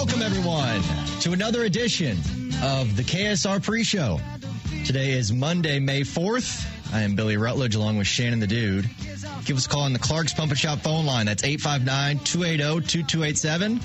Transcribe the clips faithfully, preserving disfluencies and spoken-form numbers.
Welcome, everyone, to another edition of the K S R Pre-Show. Today is Monday, May fourth. I am Billy Rutledge along with Shannon the Dude. Give us a call on the Clark's Pump and Shop phone line. That's eight five nine, two eight zero, two two eight seven.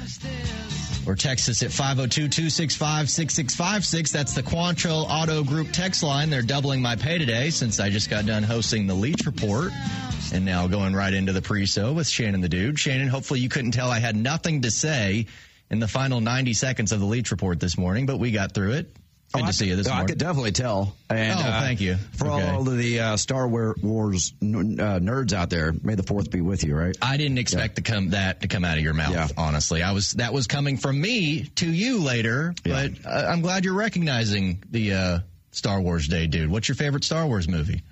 Or text us at five oh two, two six five, six six five six. That's the Quantrill Auto Group text line. They're doubling my pay today since I just got done hosting the Leach Report. And now going right into the pre-show with Shannon the Dude. Shannon, hopefully you couldn't tell I had nothing to say in the final ninety seconds of the Leach Report this morning, but we got through it. Good oh, to see you this I, morning. I could definitely tell. And, oh, uh, thank you. For okay. all of the uh, Star Wars uh, nerds out there, may the fourth be with you, right? I didn't expect yeah. to come that to come out of your mouth, yeah. honestly. I was That was coming from me to you later, yeah. but uh, I'm glad you're recognizing the uh, Star Wars Day, dude. What's your favorite Star Wars movie?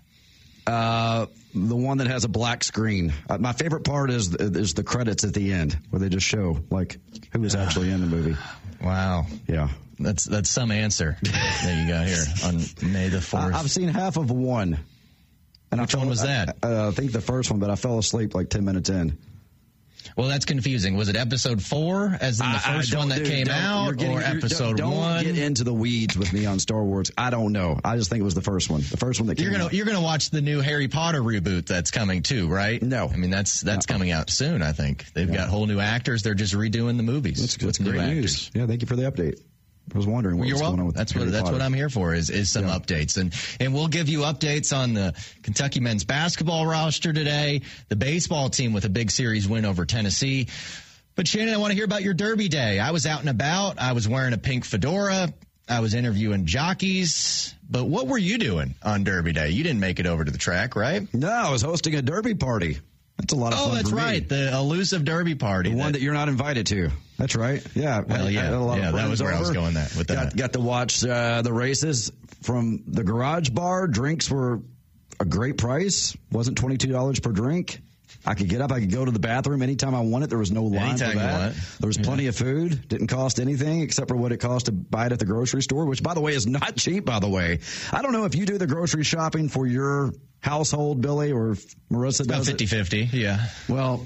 Uh, the one that has a black screen. Uh, my favorite part is is the credits at the end, where they just show like who was actually in the movie. Wow. Yeah. That's that's some answer that you got here on May the fourth. I've seen half of one. And Which I fell, one was that? I, uh, I think the first one, but I fell asleep like ten minutes in. Well, that's confusing. Was it episode four, as in the first one that do, came out, getting, or episode don't, one? Don't get into the weeds with me on Star Wars. I don't know. I just think it was the first one. The first one that came you're gonna, out. You're going to watch the new Harry Potter reboot that's coming too, right? No. I mean, that's that's no. coming out soon, I think. They've yeah. got whole new actors. They're just redoing the movies. That's, that's great news. Actors. Yeah, thank you for the update. I was wondering what You're was welcome. going on with That's Harry what that's Potter. what I'm here for is is some yeah. updates, and and we'll give you updates on the Kentucky men's basketball roster today, the baseball team with a big series win over Tennessee. But Shannon, I want to hear about your Derby day. I was out and about. I was wearing a pink fedora. I was interviewing jockeys. But what were you doing on Derby day? You didn't make it over to the track, right? No, I was hosting a Derby party. That's a lot of oh, fun. Oh, that's for me. right. The elusive Derby party. The one that, that you're not invited to. That's right. Yeah. Well, I, yeah. I had a lot yeah, of that was where over. I was going that, with that. Got, got to watch uh, the races from the garage bar. Drinks were a great price. Wasn't twenty-two dollars per drink. I could get up. I could go to the bathroom anytime I wanted. There was no line anytime for that. You want. There was plenty yeah. of food. Didn't cost anything except for what it cost to buy it at the grocery store, which, by the way, is not cheap, by the way. I don't know if you do the grocery shopping for your household, Billy, or if Marissa does fifty fifty, yeah. Well,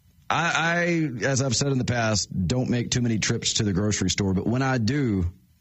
I, I, as I've said in the past, don't make too many trips to the grocery store. But when I do,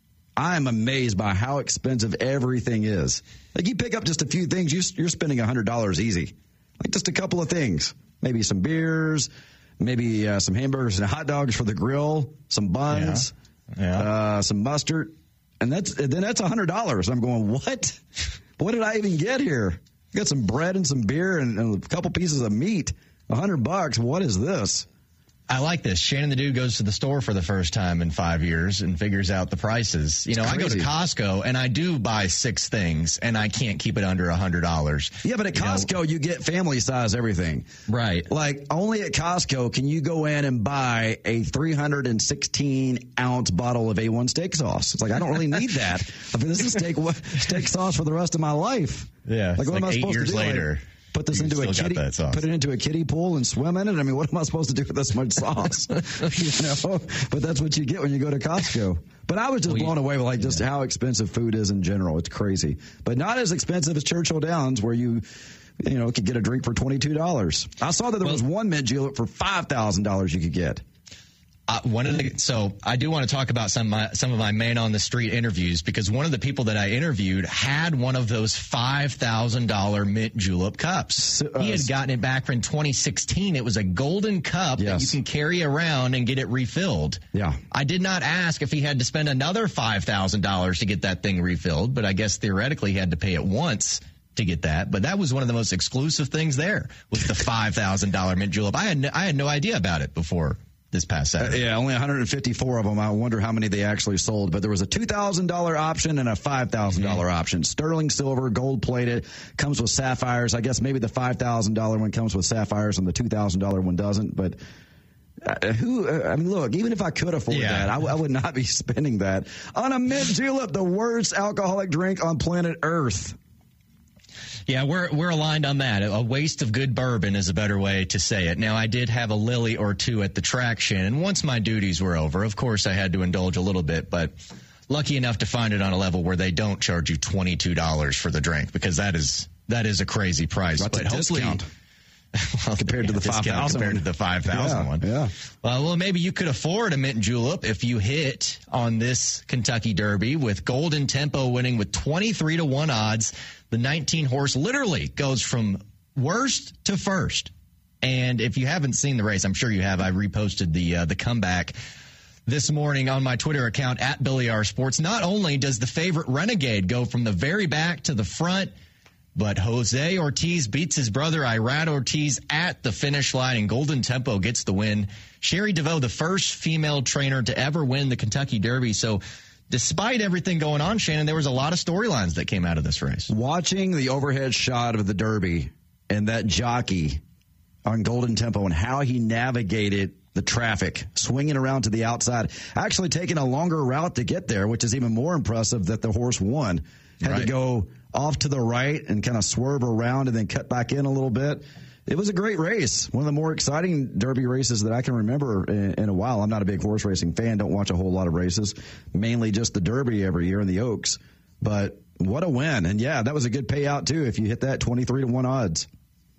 I'm amazed by how expensive everything is. Like, you pick up just a few things, you, you're spending one hundred dollars easy. Like, just a couple of things. Maybe some beers, maybe uh, some hamburgers and hot dogs for the grill, some buns, yeah. Yeah. Uh, some mustard. And that's then that's one hundred dollars. I'm going, what? What did I even get here? I got some bread and some beer and, and a couple pieces of meat. A hundred bucks. What is this? I like this. Shannon the Dude goes to the store for the first time in five years and figures out the prices. You know, I go to Costco and I do buy six things and I can't keep it under a hundred dollars. Yeah, but at Costco know, you get family size everything. Right. Like, only at Costco can you go in and buy a three hundred sixteen ounce bottle of A one steak sauce. It's like, I don't really need that. I mean, this is steak steak sauce for the rest of my life. Yeah. Like, what like am I eight supposed years to do? later. Like, put this into a kiddie, put it into a kiddie pool and swim in it. I mean, what am I supposed to do with this much sauce? You know, but that's what you get when you go to Costco. But I was just well, blown away with like just yeah. how expensive food is in general. It's crazy, but not as expensive as Churchill Downs, where you, you know, could get a drink for twenty-two dollars. I saw that there well, was one mint julep for five thousand dollars you could get. Uh, one of the, so I do want to talk about some of my, some of my man on the street interviews, because one of the people that I interviewed had one of those five thousand dollars mint julep cups. Uh, he had gotten it back in twenty sixteen. It was a golden cup yes. that you can carry around and get it refilled. Yeah. I did not ask if he had to spend another five thousand dollars to get that thing refilled, but I guess theoretically he had to pay it once to get that. But that was one of the most exclusive things there, was the five thousand dollars mint julep. I had no, I had no idea about it before this past Saturday. Uh, yeah, only one hundred fifty-four of them. I wonder how many they actually sold. But there was a two thousand dollars option and a five thousand dollars mm-hmm. option. Sterling silver, gold plated, comes with sapphires. I guess maybe the five thousand dollars one comes with sapphires and the two thousand dollars one doesn't. But uh, who, uh, I mean, look, even if I could afford yeah. that, I, w- I would not be spending that on a mint julep, the worst alcoholic drink on planet Earth. Yeah, we're we're aligned on that. A waste of good bourbon is a better way to say it. Now, I did have a Lily or two at the traction, and once my duties were over, of course, I had to indulge a little bit, but lucky enough to find it on a level where they don't charge you twenty-two dollars for the drink, because that is that is a crazy price. That's but a hopefully, discount. well, compared yeah, to the five thousand compared to the five thousand yeah, one. Yeah. Well, well, maybe you could afford a mint julep if you hit on this Kentucky Derby with Golden Tempo winning with twenty-three to one odds. The nineteen horse literally goes from worst to first. And if you haven't seen the race, I'm sure you have. I reposted the uh, the comeback this morning on my Twitter account at Billy R Sports. Not only does the favorite Renegade go from the very back to the front, but Jose Ortiz beats his brother Irad Ortiz at the finish line, and Golden Tempo gets the win. Sherry DeVoe, the first female trainer to ever win the Kentucky Derby. So despite everything going on, Shannon, there was a lot of storylines that came out of this race. Watching the overhead shot of the Derby and that jockey on Golden Tempo and how he navigated the traffic, swinging around to the outside, actually taking a longer route to get there, which is even more impressive that the horse won. Had right. to go off to the right and kind of swerve around and then cut back in a little bit. It was a great race. One of the more exciting Derby races that I can remember in, in a while. I'm not a big horse racing fan. Don't watch a whole lot of races. Mainly just the Derby every year in the Oaks. But what a win. And, yeah, that was a good payout, too, if you hit that twenty-three to one odds.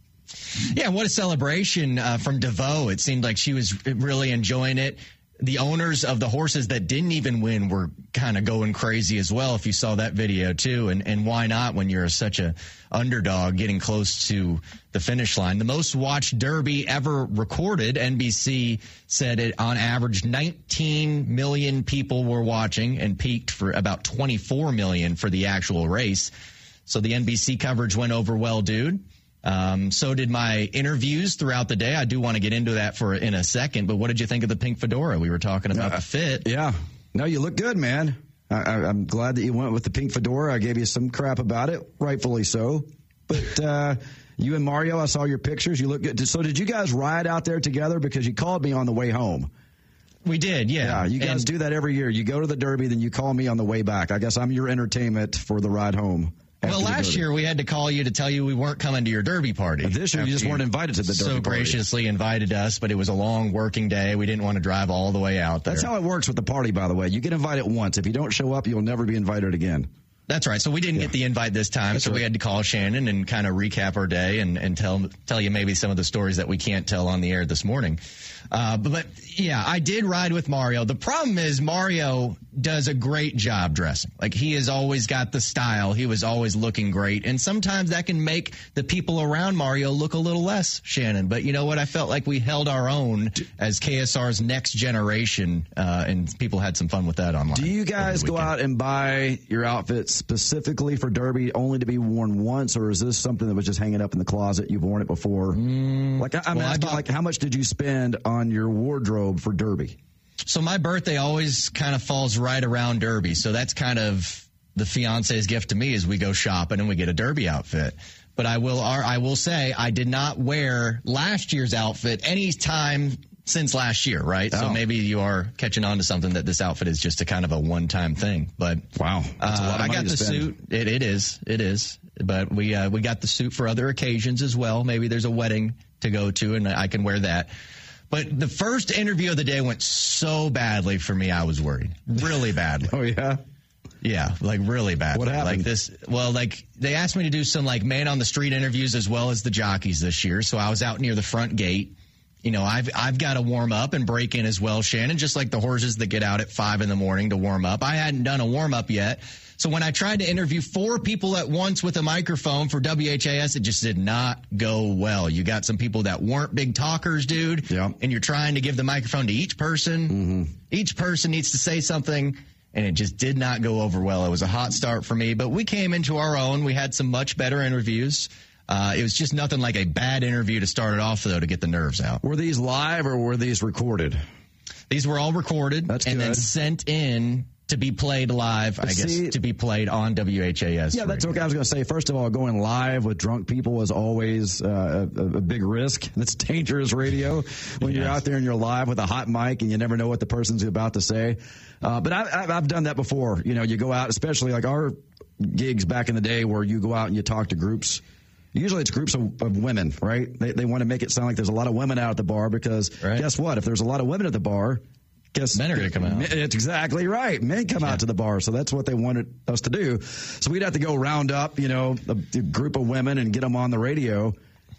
Yeah, what a celebration uh, from DeVoe. It seemed like she was really enjoying it. The owners of the horses that didn't even win were kind of going crazy as well, if you saw that video, too. And and why not when you're such a underdog getting close to the finish line? The most watched Derby ever recorded, N B C said it on average nineteen million people were watching and peaked for about twenty-four million for the actual race. So the N B C coverage went over well, dude. Um, so did my interviews throughout the day. I do want to get into that for in a second, but what did you think of the pink fedora? We were talking about uh, the fit. Yeah. No, you look good, man. I, I, I'm glad that you went with the pink fedora. I gave you some crap about it, rightfully so. But uh, you and Mario, I saw your pictures. You look good. So did you guys ride out there together? Because you called me on the way home. We did, yeah. Yeah, you guys and, do that every year. You go to the Derby, then you call me on the way back. I guess I'm your entertainment for the ride home. Well, last year we had to call you to tell you we weren't coming to your Derby party. And this year you just weren't invited to the Derby so party. So graciously invited us, but it was a long working day. We didn't want to drive all the way out there. That's how it works with the party, by the way. You get invited once. If you don't show up, you'll never be invited again. That's right. So we didn't yeah. get the invite this time, That's so right. we had to call Shannon and kind of recap our day and, and tell tell you maybe some of the stories that we can't tell on the air this morning. Uh, but, but, yeah, I did ride with Mario. The problem is Mario does a great job dressing. Like, he has always got the style. He was always looking great. And sometimes that can make the people around Mario look a little less, Shannon. But you know what? I felt like we held our own as K S R's next generation, uh, and people had some fun with that online. Do you guys go out and buy your outfits specifically for Derby only to be worn once, or is this something that was just hanging up in the closet? You've worn it before? Mm, like, I'm well, asking, bought, like, how much did you spend on your wardrobe for Derby? So my birthday always kind of falls right around Derby. So that's kind of the fiance's gift to me is we go shopping and we get a Derby outfit. But I will I will say I did not wear last year's outfit any time since last year, right? Oh. So maybe you are catching on to something that this outfit is just a kind of a one-time thing. But wow, that's uh, a lot of I money got to the spend. suit. It, it is. It is. But we uh, we got the suit for other occasions as well. Maybe there's a wedding to go to and I can wear that. But the first interview of the day went so badly for me, I was worried. Really badly. Oh, yeah? Yeah, like really badly. What happened? Like this, well, like they asked me to do some like man on the street interviews as well as the jockeys this year. So I was out near the front gate. You know, I've I've got to warm up and break in as well, Shannon, just like the horses that get out at five in the morning to warm up. I hadn't done a warm up yet. So when I tried to interview four people at once with a microphone for W H A S, it just did not go well. You got some people that weren't big talkers, dude, yeah. and you're trying to give the microphone to each person. Mm-hmm. Each person needs to say something, and it just did not go over well. It was a hot start for me, but we came into our own. We had some much better interviews. Uh, it was just nothing like a bad interview to start it off, though, to get the nerves out. Were these live or were these recorded? These were all recorded That's and good. then sent in to be played live, but I guess, see, to be played on W H A S. Yeah, that's radio. okay. I was going to say, first of all, going live with drunk people is always uh, a, a big risk. That's dangerous radio when yes. you're out there and you're live with a hot mic and you never know what the person's about to say. Uh, but I, I've, I've done that before. You know, you go out, especially like our gigs back in the day where you go out and you talk to groups. Usually it's groups of, of women, right? They, they want to make it sound like there's a lot of women out at the bar because right. guess what? If there's a lot of women at the bar, guess men are going to come out. It's exactly right. Men come yeah. out to the bar, so that's what they wanted us to do. So we'd have to go round up, you know, a, a group of women and get them on the radio.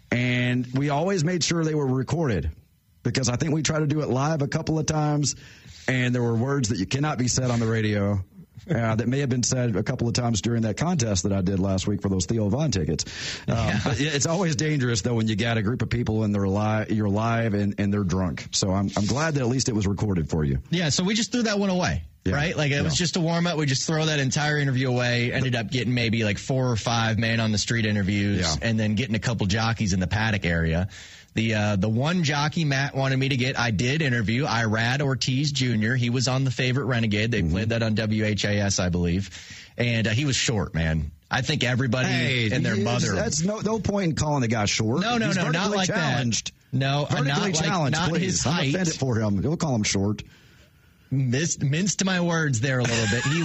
And we always made sure they were recorded because I think we tried to do it live a couple of times, and there were words that you cannot be said on the radio. Uh, that may have been said a couple of times during that contest that I did last week for those Theo Von tickets. Um, yeah. But it's always dangerous, though, when you got a group of people and they're li- you're live and, and they're drunk. So I'm I'm glad that at least it was recorded for you. Yeah, so we just threw that one away, yeah. right? Like, it yeah. was just a warm-up. We just throw that entire interview away, ended up getting maybe like four or five man-on-the-street interviews, yeah. and then getting a couple jockeys in the paddock area. The uh, the one jockey Matt wanted me to get, I did interview, Irad Ortiz Junior He was on the Favorite Renegade. They mm-hmm. played that on W H A S, I believe. And uh, he was short, man. I think everybody hey, and their mother. That's no no point in calling the guy short. No, no, He's no, not like challenged. that. No, vertically not challenged, like, not please. his I'm height. offended for him. Don't call him short. Minced, minced my words there a little bit. He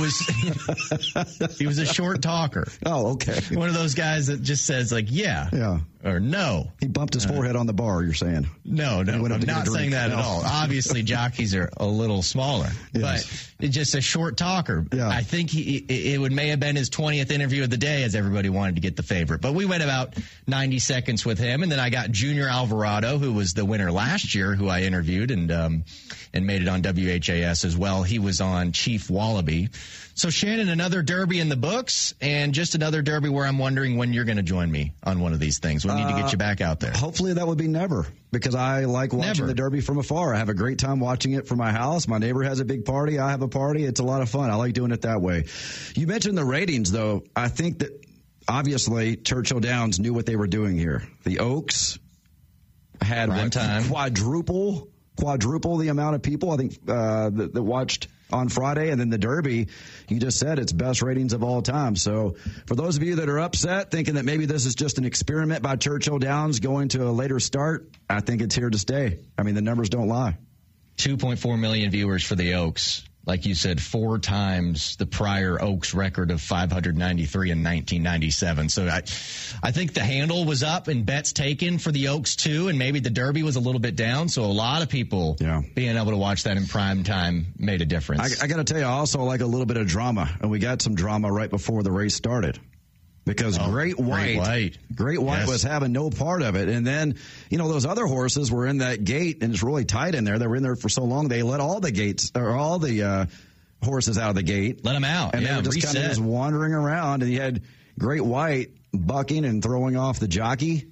was he was a short talker. Oh, okay. One of those guys that just says like, yeah, yeah, or no. He bumped his uh, forehead on the bar. You're saying? No, no, I'm not saying that no. at all. Obviously, jockeys are a little smaller, yes. but it's just a short talker. Yeah. I think he it would may have been his twentieth interview of the day, as everybody wanted to get the Favorite. But we went about ninety seconds with him, and then I got Junior Alvarado, who was the winner last year, who I interviewed and um, and made it on W H A S as well. He was on Chief Wallaby. So, Shannon, another Derby in the books, and just another Derby where I'm wondering when you're going to join me on one of these things. We need uh, to get you back out there. Hopefully that would be never, because I like watching never. the Derby from afar. I have a great time watching it from my house. My neighbor has a big party. I have a party. It's a lot of fun. I like doing it that way. You mentioned the ratings, though. I think that, obviously, Churchill Downs knew what they were doing here. The Oaks had what, time. quadruple, quadruple the amount of people, I think, uh, that, that watched on Friday, and then the Derby, you just said it's best ratings of all time. So for those of you that are upset, thinking that maybe this is just an experiment by Churchill Downs going to a later start, I think it's here to stay. I mean, the numbers don't lie. two point four million viewers for the Oaks. Like you said, four times the prior Oaks record of five hundred ninety-three in nineteen ninety-seven. So I, I think the handle was up and bets taken for the Oaks too, and maybe the Derby was a little bit down. So a lot of people yeah. being able to watch that in prime time made a difference. I, I got to tell you, I also like a little bit of drama, and we got some drama right before the race started. Because oh, Great White, Great White, Great White yes. was having no part of it. And then, you know, those other horses were in that gate, and it's really tight in there. They were in there for so long, they let all the gates, or all the uh, horses out of the gate. Let them out, and yeah, they were just kind of just wandering around, and you had Great White bucking and throwing off the jockey.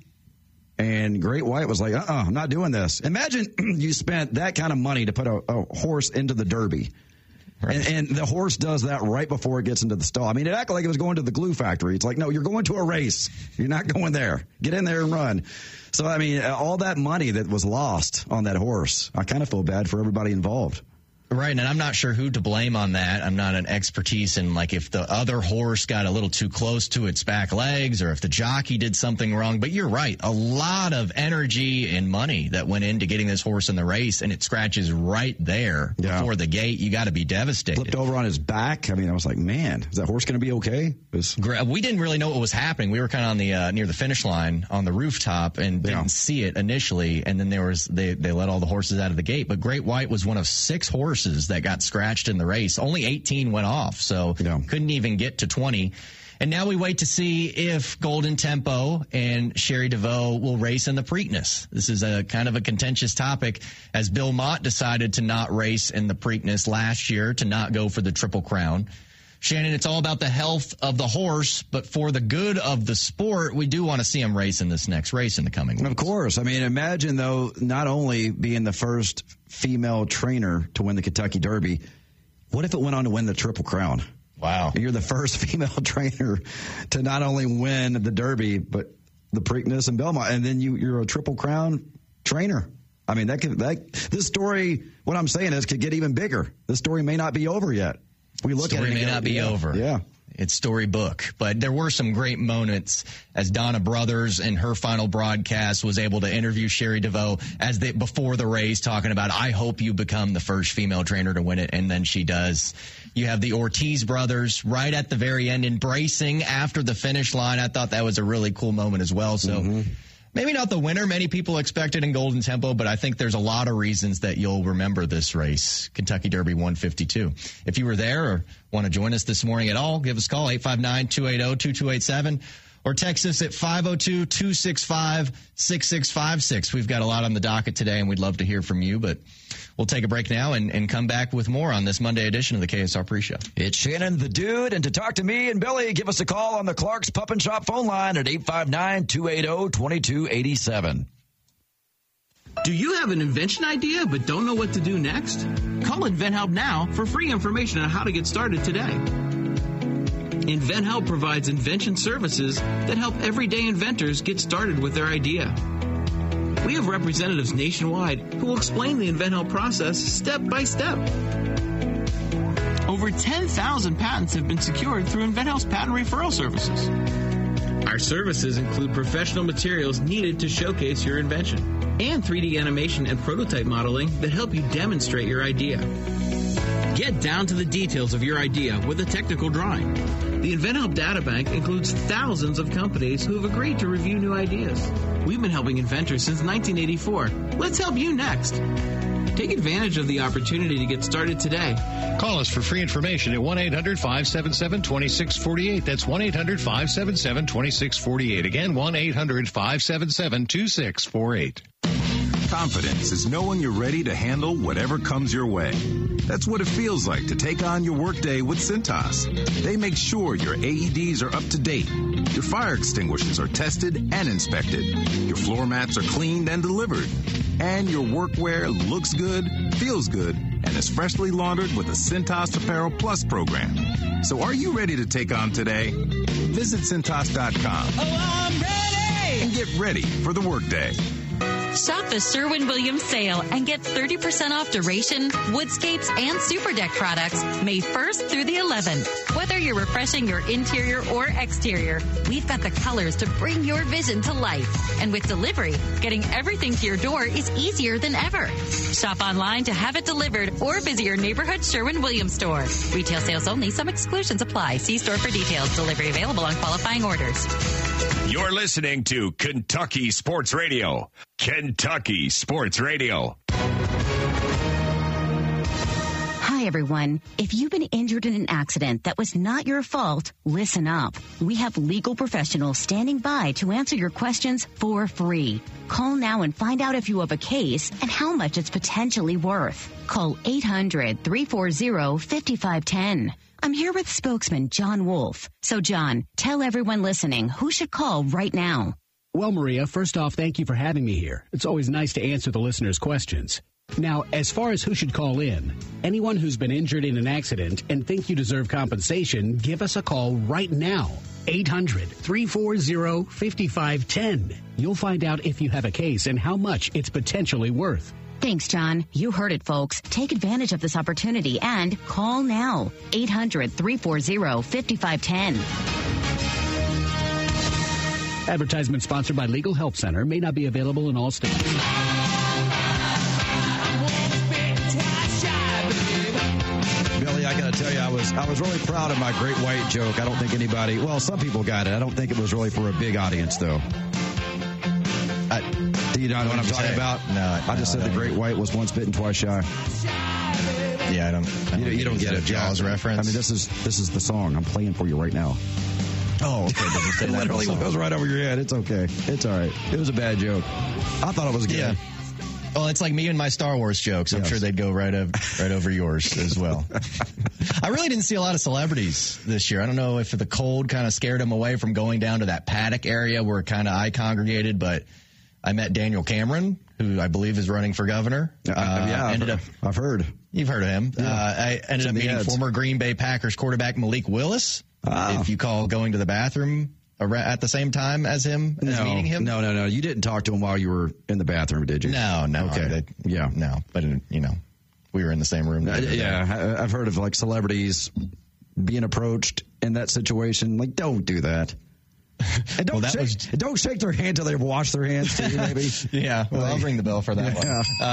And Great White was like, uh-uh, I'm not doing this. Imagine you spent that kind of money to put a, a horse into the Derby. Right. And, and the horse does that right before it gets into the stall. I mean, it acted like it was going to the glue factory. It's like, no, you're going to a race. You're not going there. Get in there and run. So, I mean, all that money that was lost on that horse, I kind of feel bad for everybody involved. Right, and I'm not sure who to blame on that. I'm not an expertise in, like, if the other horse got a little too close to its back legs or if the jockey did something wrong. But you're right, a lot of energy and money that went into getting this horse in the race, and it scratches right there yeah. before the gate. You got to be devastated. Flipped over on his back. I mean, I was like, man, is that horse going to be okay? Was... We didn't really know what was happening. We were kind of on the uh, near the finish line on the rooftop and didn't yeah. see it initially, and then there was they, they let all the horses out of the gate. But Great White was one of six horses that got scratched in the race. Only eighteen went off, so yeah. couldn't even get to twenty. And now we wait to see if Golden Tempo and Sherry DeVoe will race in the Preakness. This is a kind of a contentious topic, as Bill Mott decided to not race in the Preakness last year, to not go for the Triple Crown. Shannon, it's all about the health of the horse, but for the good of the sport, we do want to see him race in this next race in the coming weeks. Of course. I mean, imagine, though, not only being the first female trainer to win the Kentucky Derby, what if it went on to win the Triple Crown? Wow. You're the first female trainer to not only win the Derby, but the Preakness and Belmont, and then you, you're a Triple Crown trainer. I mean, that could, that, this story, what I'm saying is, could get even bigger. This story may not be over yet. We look story at it may go, not be yeah, over. Yeah. It's storybook. But there were some great moments as Donna Brothers in her final broadcast was able to interview Sherry DeVoe as they, before the race, talking about, I hope you become the first female trainer to win it. And then she does. You have the Ortiz brothers right at the very end embracing after the finish line. I thought that was a really cool moment as well. So mm-hmm. maybe not the winner many people expected in Golden Tempo, but I think there's a lot of reasons that you'll remember this race, Kentucky Derby one fifty-two. If you were there or want to join us this morning at all, give us a call, eight five nine, two eight zero, two two eight seven. or text us at five oh two, two six five, six six five six. We've got a lot on the docket today, and we'd love to hear from you, but we'll take a break now and, and come back with more on this Monday edition of the K S R Pre-Show. It's Shannon the Dude, and to talk to me and Billy, give us a call on the Clark's Pup and Shop phone line at eight five nine, two eight zero, two two eight seven. Do you have an invention idea but don't know what to do next? Call InventHelp now for free information on how to get started today. InventHelp provides invention services that help everyday inventors get started with their idea. We have representatives nationwide who will explain the InventHelp process step by step. Over ten thousand patents have been secured through InventHelp's patent referral services. Our services include professional materials needed to showcase your invention and three D animation and prototype modeling that help you demonstrate your idea. Get down to the details of your idea with a technical drawing. The InventHelp Databank includes thousands of companies who have agreed to review new ideas. We've been helping inventors since nineteen eighty-four. Let's help you next. Take advantage of the opportunity to get started today. Call us for free information at one eight hundred, five seven seven, two six four eight. That's one eight hundred, five seven seven, two six four eight. Again, one eight hundred, five seven seven, two six four eight. Confidence is knowing you're ready to handle whatever comes your way. That's what it feels like to take on your workday with Cintas. They make sure your A E Ds are up to date, your fire extinguishers are tested and inspected, your floor mats are cleaned and delivered, and your workwear looks good, feels good, and is freshly laundered with the Cintas Apparel Plus program. So are you ready to take on today? Visit Cintas dot com. Oh, I'm ready! And get ready for the workday. Shop the Sherwin-Williams sale and get thirty percent off Duration, Woodscapes, and Super Deck products May first through the eleventh. Whether you're refreshing your interior or exterior, we've got the colors to bring your vision to life. And with delivery, getting everything to your door is easier than ever. Shop online to have it delivered or visit your neighborhood Sherwin-Williams store. Retail sales only. Some exclusions apply. See store for details. Delivery available on qualifying orders. You're listening to Kentucky Sports Radio. Kentucky Sports Radio. Hi, everyone. If you've been injured in an accident that was not your fault, listen up. We have legal professionals standing by to answer your questions for free. Call now and find out if you have a case and how much it's potentially worth. Call eight hundred, three four zero, five five one zero. I'm here with spokesman John Wolf. So, John, tell everyone listening who should call right now. Well, Maria, first off, thank you for having me here. It's always nice to answer the listeners' questions. Now, as far as who should call in, anyone who's been injured in an accident and think you deserve compensation, give us a call right now. eight hundred, three four zero, five five one zero. You'll find out if you have a case and how much it's potentially worth. Thanks, John. You heard it, folks. Take advantage of this opportunity and call now. eight hundred, three four zero, five five one zero. Advertisement sponsored by Legal Help Center. May not be available in all states. Billy, I got to tell you, I was I was really proud of my Great White joke. I don't think anybody, well, some people got it. I don't think it was really for a big audience, though. I, do you know what, what I'm talking say? about? No. I just no, said no. the Great White was once bitten, twice shy. Yeah, I don't. I you, don't you don't get it. Jaws yeah. reference. I mean, this is this is the song I'm playing for you right now. Oh, okay. Did you say It that literally song? goes right over your head. It's okay. It's all right. It was a bad joke. I thought it was good. Yeah. Well, it's like me and my Star Wars jokes. I'm Yes. sure they'd go right over, right over yours as well. I really didn't see a lot of celebrities this year. I don't know if the cold kind of scared them away from going down to that paddock area where kind of I congregated, but I met Daniel Cameron, who I believe is running for governor. Uh, uh, yeah, ended I've, up. I've heard. You've heard of him. Yeah. Uh, I ended It's up in the meeting ads. former Green Bay Packers quarterback Malik Willis. Ah. If you call going to the bathroom ar- at the same time as him, as No, meeting him. no, no, no. You didn't talk to him while you were in the bathroom, did you? No, no. Okay. They- Yeah. No, but, you know, we were in the same room. Uh, yeah, I, I've heard of like celebrities being approached in that situation. Like, don't do that. And don't, Well, that shake, was- don't shake their hand till they've washed their hands too, maybe. Yeah, well, I'll ring the bell for that Yeah. one. Uh,